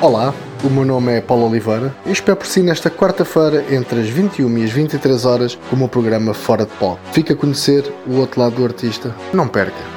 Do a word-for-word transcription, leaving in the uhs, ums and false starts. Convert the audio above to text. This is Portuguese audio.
Olá, o meu nome é Paulo Oliveira e espero por si nesta quarta-feira entre as vinte e uma e as vinte e três horas com o meu programa Fora de Pó. Fica a conhecer o outro lado do artista. Não perca!